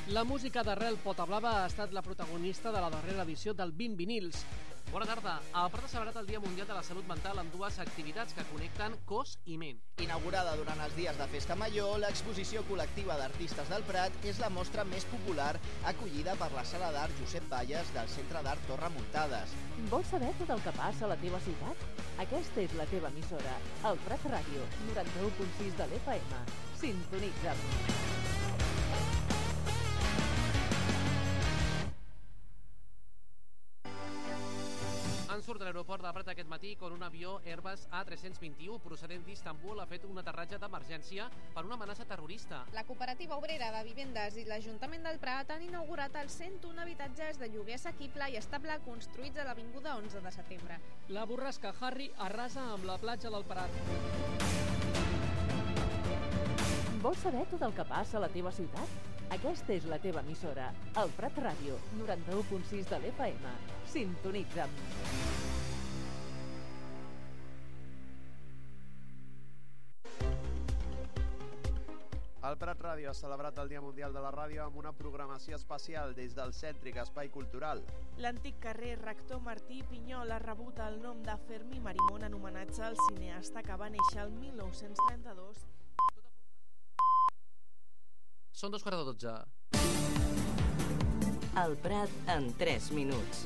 La música d'Arrel Potablava ha estat la protagonista de la darrera edició del 20 vinils. Bona tarda. El Prat ha celebrat el Dia Mundial de la Salut Mental amb dues activitats que connecten cos i ment. Inaugurada durant els dies de Festa Major, l'exposició col·lectiva d'artistes del Prat és la mostra més popular acollida per la Sala d'Art Josep Valles del Centre d'Art Torre Muntades. Vols saber tot el que passa a la teva ciutat? Aquesta és la teva emissora, el Prat Ràdio, 91.6 de l'FM. Sintonitza'm. Han sortit de l'aeroport del Prat aquest matí quan un avió Airbus A321 procedent d'Istanbul ha fet un aterratge d'emergència per una amenaça terrorista. La Cooperativa Obrera de Vivendes i l'Ajuntament del Prat han inaugurat els 101 habitatges de lloguer assequible i estable construïts a l'Avinguda 11 de setembre. La borrasca Harry arrasa amb la platja del Prat. Vols saber tot el que passa a la teva ciutat? Aquesta és la teva emissora, el Prat Ràdio, 91.6 de l'FM. Sintonitza'm. El Prat Ràdio ha celebrat el Dia Mundial de la Ràdio amb una programació especial des del cèntric Espai Cultural. L'antic carrer Rector Martí Pinyol ha rebut el nom de Fermí Marimón en homenatge al cineasta que va néixer el 1932. Són 2:12. El Prat en 3 minuts.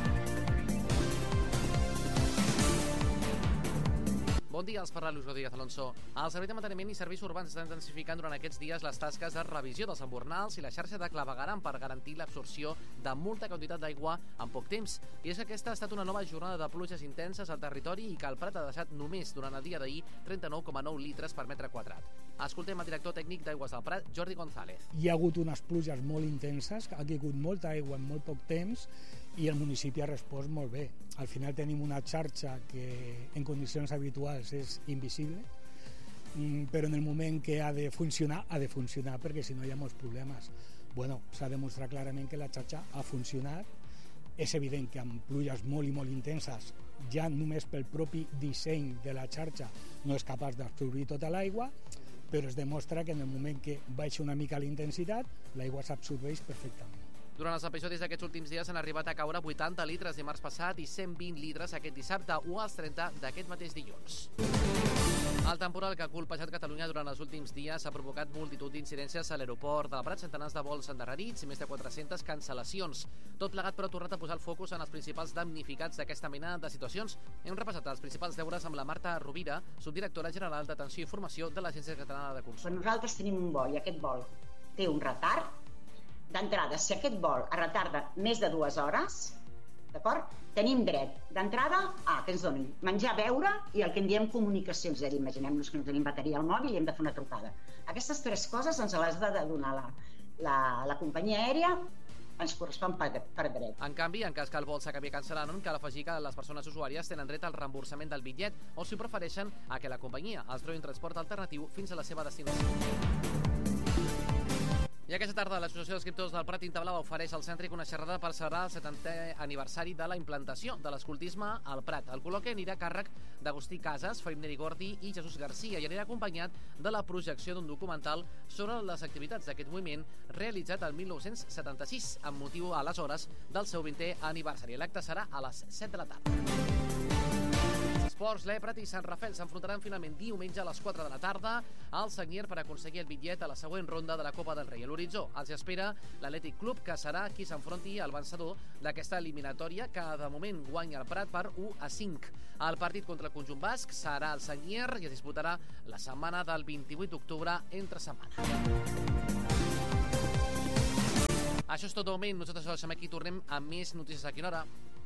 Bon dia, els parla Luis Rodríguez Alonso. El Servei de Manteniment i Serveis Urbans estan intensificant durant aquests dies les tasques de revisió dels embornals i la xarxa de clavegueram per garantir l'absorció de molta quantitat d'aigua en poc temps. I és que aquesta ha estat una nova jornada de pluges intenses al territori i que el Prat ha deixat només durant el dia d'ahir 39,9 litres per metre quadrat. Escoltem el director tècnic d'Aigües del Prat, Jordi González. Hi ha hagut unes pluges molt intenses, ha caigut molta aigua en molt poc temps i el municipi ha respost molt bé. Al final tenim una xarxa que en condicions habituals és invisible, però en el moment que ha de funcionar perquè si no hi ha molts problemes. Bueno, s'ha demostrat clarament que la xarxa ha funcionat. És evident que amb pluges molt i molt intenses, ja només pel propi disseny de la xarxa no és capaç d'absorbir tota l'aigua, però es demostra que en el moment que baixa una mica la intensitat, l'aigua s'absorbeix perfectament. Durant els episodis d'aquests últims dies han arribat a caure 80 litres dimarts passat i 120 litres aquest dissabte o als 30 d'aquest mateix dilluns. El temporal que ha colpejat Catalunya durant els últims dies ha provocat multitud d'incidències a l'aeroport del Prat, centenars de vols endarrerits i més de 400 cancel·lacions. Tot plegat, però, ha tornat a posar el focus en els principals damnificats d'aquesta mena de situacions. Hem repassat els principals deures amb la Marta Rovira, subdirectora general d'Atenció i Formació de l'Agència Catalana de Consum. Nosaltres tenim un vol i aquest vol té un retard. D'entrada, si aquest vol es retarda més de 2 hores, d'acord? Tenim dret d'entrada a que ens donin menjar, beure i el que en diem comunicacions. És a dir, imaginem-nos que no tenim bateria al mòbil i hem de fer una trucada. Aquestes 3 coses ens les ha de donar la companyia aèria, ens correspon per dret. En canvi, en cas que el vol s'acabi cancel·lant, cal afegir que les persones usuàries tenen dret al reemborsament del bitllet o, si ho prefereixen, a que la companyia els trobi un transport alternatiu fins a la seva destinació. I aquesta tarda l'Associació d'Escriptors del Prat Tinta Blava ofereix al Cèntric una xerrada per celebrar el 70è aniversari de la implantació de l'escoltisme al Prat. El col·loqui anirà a càrrec d'Agustí Casas, Faim Neri Gordi i Jesús Garcia i anirà acompanyat de la projecció d'un documental sobre les activitats d'aquest moviment realitzat el 1976 amb motiu, aleshores, del seu 20è aniversari. L'acte serà a les 7 de la tarda. Esports, l'Eprat i Sant Rafel s'enfrontaran finalment diumenge a les 4 de la tarda al Sagnier per aconseguir el bitllet a la següent ronda de la Copa del Rei. A l'horitzó els espera l'Atlètic Club, que serà qui s'enfronti al vencedor d'aquesta eliminatòria, que de moment guanya el Prat per 1-5. El partit contra el conjunt basc serà al Sagnier i es disputarà la setmana del 28 d'octubre entre setmana. Això és tot de moment. Nosaltres ho deixem aquí. Tornem amb més notícies a quina hora.